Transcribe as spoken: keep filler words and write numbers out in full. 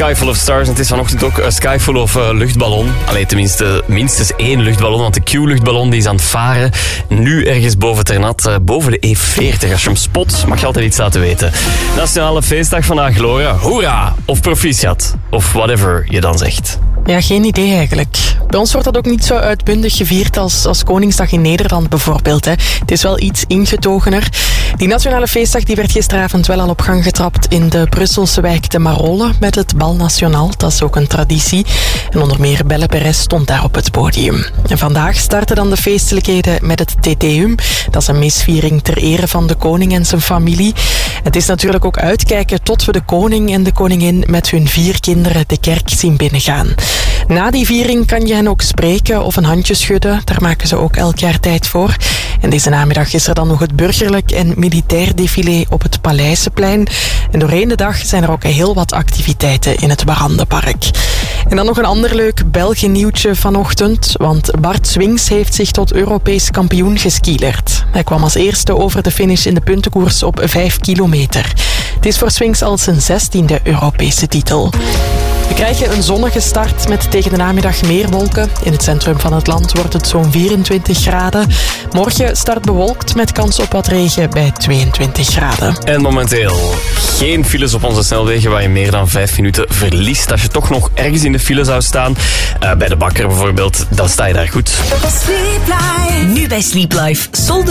Sky Full of Stars. En het is vanochtend ook een Sky Full of uh, luchtballon. Allee, tenminste minstens één luchtballon, want de Q-luchtballon die is aan het varen. Nu ergens boven Ternat, uh, boven de E veertig. Als je hem spot, mag je altijd iets laten weten. Nationale feestdag vandaag, Gloria. Hoera! Of proficiat. Of whatever je dan zegt. Ja, geen idee eigenlijk. Bij ons wordt dat ook niet zo uitbundig gevierd als, als Koningsdag in Nederland bijvoorbeeld. Hè. Het is wel iets ingetogener. Die nationale feestdag die werd gisteravond wel al op gang getrapt in de Brusselse wijk de Marolles met het Bal Nationaal. Dat is ook een traditie. En onder meer Belle Perez stond daar op het podium. En vandaag starten dan de feestelijkheden met het Tedeum. Dat is een misviering ter ere van de koning en zijn familie. Het is natuurlijk ook uitkijken tot we de koning en de koningin met hun vier kinderen de kerk zien binnengaan. Na die viering kan je hen ook spreken of een handje schudden. Daar maken ze ook elk jaar tijd voor. En deze namiddag is er dan nog het burgerlijk en militair défilé op het Paleizenplein. En doorheen de dag zijn er ook heel wat activiteiten in het Warandenpark. En dan nog een ander leuk België-nieuwtje vanochtend. Want Bart Swings heeft zich tot Europees kampioen geskielerd. Hij kwam als eerste over de finish in de puntenkoers op vijf kilometer. Het is voor Swings al zijn zestiende Europese titel. We krijgen een zonnige start met tegen de namiddag meer wolken. In het centrum van het land wordt het zo'n vierentwintig graden. Morgen start bewolkt met kans op wat regen bij tweeëntwintig graden. En momenteel geen files op onze snelwegen waar je meer dan vijf minuten verliest. Als je toch nog ergens in de file zou staan, uh, bij de bakker bijvoorbeeld, dan sta je daar goed. Sleep Life. Nu bij Sleep Life. Solde